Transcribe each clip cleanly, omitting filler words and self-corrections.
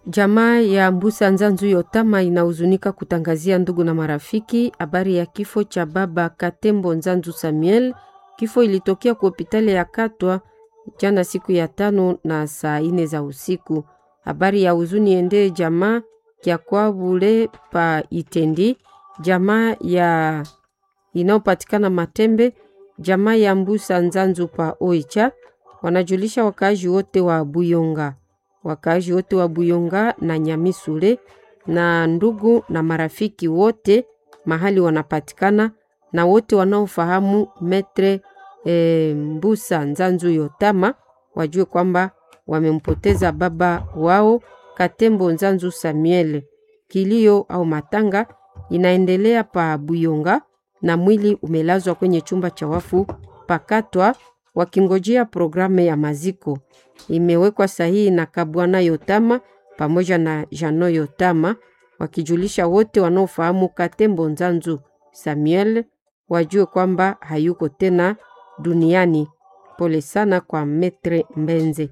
Jamaa ya Mbusa Nzanzu Yotama inahuzunika kutangazia ndugu na marafiki habari ya kifo cha baba Katembo Nzanzu Samuel. Kifo ilitokea kwa hospitali ya Katwa jana siku ya 5 na saa 4 za usiku. Habari ya huzuni ende jamaa ya kwa bule pa Itendi, jamaa ya inaopatikana Matembe, jamaa ya Mbusa Nzanzu pa Oicha. Wanajulisha wakaaji wote wa Buyonga. Wakaaji wote wa Buyonga na Nyamisule na ndugu na marafiki wote mahali wanapatikana na wote wanaofahamu Metre Mbusa Nzanzu Yotama wajue kwamba wamempoteza baba wao Katembo Nzanzu Samuel. Kilio au matanga inaendelea pa Buyonga na mwili umelazwa kwenye chumba cha wafu pakatwa wakingojea programu ya maziko. Imewekwa sahihi na Kabwana Yotama pamoja na Jano Yotama wakijulisha wote wanaofahamu Katembo Nzanzu Samuel wajue kwamba hayuko tena duniani. Pole sana kwa Metre Mbenze.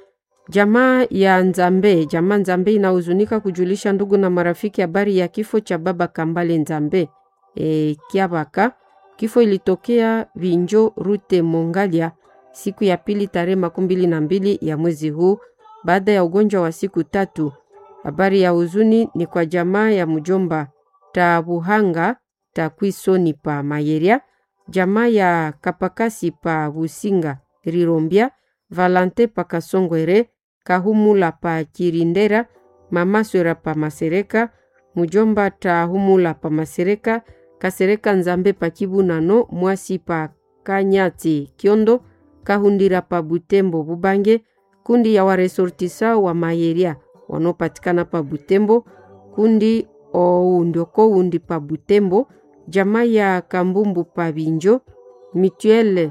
Jamaa ya Nzambe, jamaa Nzambe inahuzunika kujulisha ndugu na marafiki habari ya kifo cha baba Kambale Nzambe Kiabaka. Kifo ilitokea Vinjo Rute Mongalia siku ya pili tarehe 22 ya mwezi huu baada ya ugonjwa wa siku 3. Habari ya huzuni ni kwa jamaa ya mjomba Tabuhanga Takwisoni pa Mayeria, jamaa ya Kapakasi pa Businga Rirombia, Valante pa Kasongwere, Kahumula pa Kirindera, Mama Swera pa Masereka, mjomba Tahumula pa Masereka, Kasereka Nzambe pa Kibunano, Mwasi pa Kanyati Kiondo, Kahundira pa Butembo Bubange, kundi ya waresortisa wa Mayeria wanopatikana pa Butembo, kundi Oundoko undi pa Butembo, jamaa ya Kambumbu pa Binjo, Mutuelle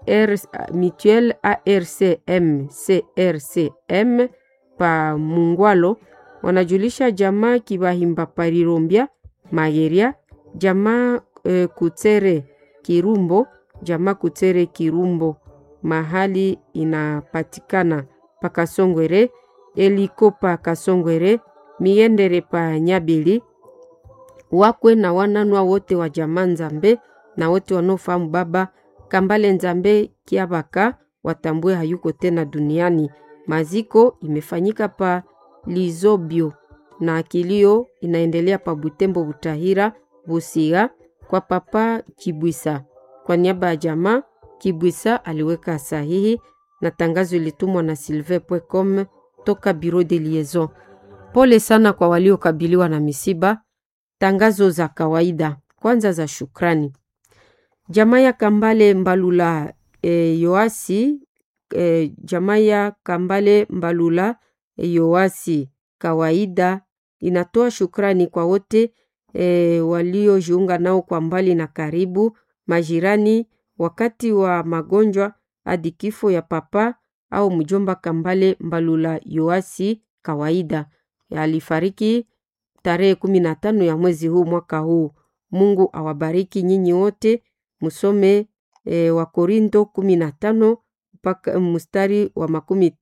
ARCM CRCM pa Mungwalo. Wanajulisha jamaa Kibahimba pa Rirombia Mayeria, jamaa Kutere Kirumbo, jamaa Kutere Kirumbo mahali inapatikana pa Kasongwere, Eliko pa Kasongwere, Miendere pa Nyabili. Wakwe na wananwa wote wa jamaa Nzambe na wote wanofahamu baba Kambale Nzambe Kiabaka watambue hayuko tena duniani. Maziko imefanyika pa Lizobio na kilio inaendelea pa Butembo Butahira Busiga kwa papa Kibwisa. Kwa niaba ya jamaa Kibwisa aliweka sahihi na tangazo ilitumwa na silve.com toka Bureau de Liaison. Pole sana kwa waliokabiliwa na misiba. Tangazo za kawaida kwanza za shukrani. Jamaa ya Kambale Mbalula Yoasi, jamaa ya Kambale Mbalula Yoasi kawaida inatoa shukrani kwa wote waliojiunga nao kwa mbali na karibu, majirani wakati wa magonjwa hadi kifo ya papa au mjomba Kambale Mbalula Yoasi kawaida. Alifariki tarehe 15 ya mwezi huu mwaka huu. Mungu awabariki nyinyi wote. Musome wa Korinto 15 mpaka mstari wa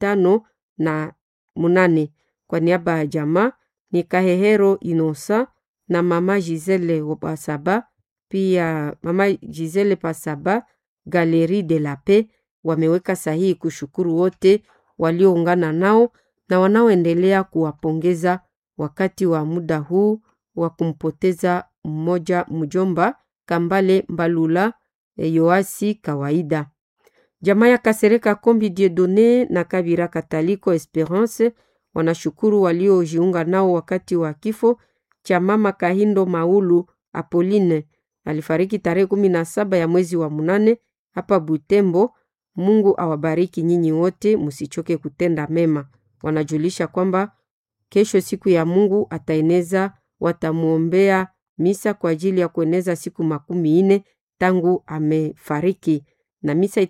58. Kwa niaba ya jamaa ni Kahehero Inosa na mama Gisele Pasaba, pia mama Gisele Pasaba Galerie de la Paix wameweka sahihi kushukuru wote walioungana nao na wanaoendelea kuwapongeza wakati wa muda huu wa kumpoteza mmoja mjomba Kambale Mbalula Yoasi kawaida. Jamaa ya Kasereka Kombi Dieudonné na Kabira Kataliko Esperance wanashukuru waliojiunga nao wakati wa kifo cha mama Kahindo Maulu Apolline. Alifariki tarehe 17 ya mwezi wa 8 hapa Butembo. Mungu awabariki nyinyi wote, msichoke kutenda mema. Wanajulisha kwamba kesho siku ya Mungu ataeneza, watamuombea misa kwa ajili ya kueneza siku 40 tangu amefariki, na misa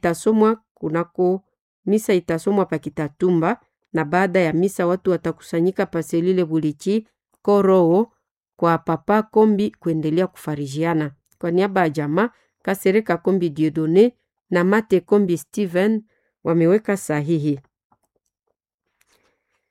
itasomwa pa Kitatumba, na baada ya misa watu watakusanyika paselile Bulichi Koroo kwa papa Kombi kuendelea kufarijiana. Kwa niaba ya jamaa Kasereka Kombi Dieudonné na Mate Kombi Steven wameweka sahihi.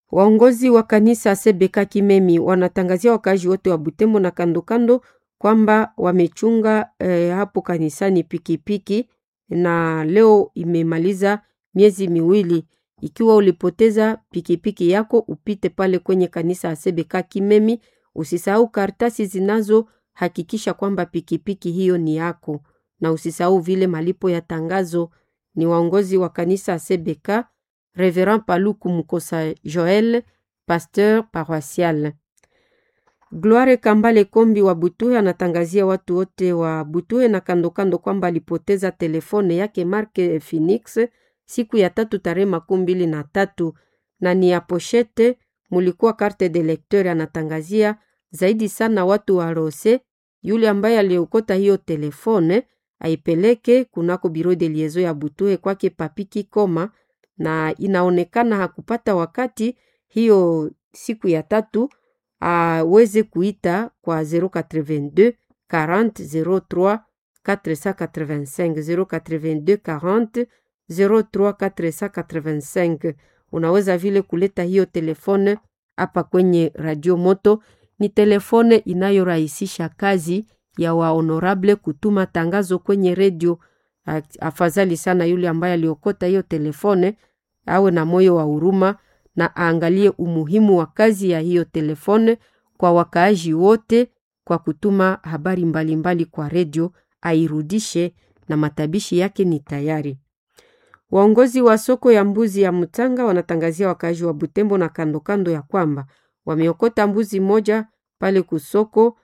Waongozi wa kanisa Sebeka Kimemi wanatangazia wakazi wote wa Butembo na kando kando kwamba wamechunga hapo kanisani pikipiki na leo imemaliza miezi miwili. Ikiwa ulipoteza pikipiki yako, upite pale kwenye kanisa Sebeka Kimemi. Usisahau karatasi zinazo hakikisha kwamba pikipiki hiyo ni yako, na usisahau vile malipo ya tangazo. Ni waongozi wa kanisa Sebeka, Reverend Paluku Mukosa Joel, pasteur paroissial. Gloire Kambale Kombi wa Butuhe anatangazia watu wote wa Butuhe na kando kando kwamba alipoteza telefone yake marke Phoenix siku ya 3 tarehe 23 na ni ya pochette, mulikuwa carte de lecteur. Anatangazia zaidi sana watu wa Rose, yule ambaye aliokota hiyo telefone aipeleke kunako bureau de liaison ya Butuhe kwake Papiki Koma, na inaonekana hakupata wakati hiyo siku ya 3, aweze kuita kwa 082 40 03 485 082 40 03 485. Unaweza vile kuleta hiyo telefone hapa kwenye Radio Moto. Ni telefone inayorahisisha kazi ya honorable kutuma tangazo kwenye radio. Afadhali sana yule ambaye aliokota hiyo telefone awe na moyo wa huruma na aangalie umuhimu wa kazi ya hiyo telefone kwa wakaaji wote, kwa kutuma habari mbalimbali kwa radio, airudishe na matabishi yake ni tayari. Waongozi wa soko ya mbuzi ya Mutanga wanatangazia wakaaji wa Butembo na kando kando ya kwamba wameokota mbuzi moja pale kusoko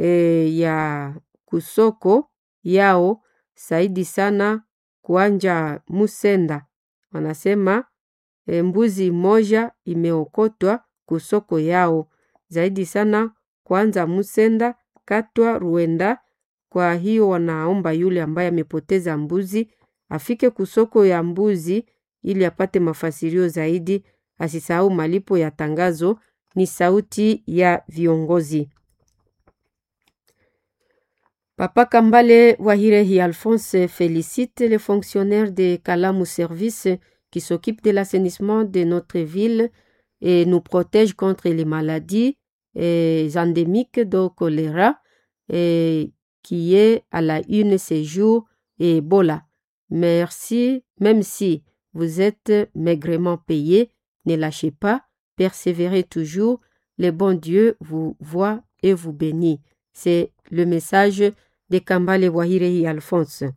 kusoko yao saidi sana kuanja Musenda. Wanasema mbuzi moja imeokotwa kusoko yao zaidi sana kuanza Musenda, Katwa, Ruenda. Kwa hiyo wanaomba yule ambaye amepoteza mbuzi afike kusoko ya mbuzi ili apate mafasirio zaidi. Asisahau malipo ya tangazo. Ni sauti ya viongozi. Papa Kambale Wahirehi Alphonse félicite les fonctionnaires de Kalamu Service qui s'occupent de l'assainissement de notre ville et nous protègent contre les maladies endémiques de choléra qui est à la une ces jours et Ebola. Merci, même si vous êtes maigrement payés, ne lâchez pas, persévérez toujours, le bon Dieu vous voit et vous bénit. C'est le message de Kambale Wahirehi Alphonse.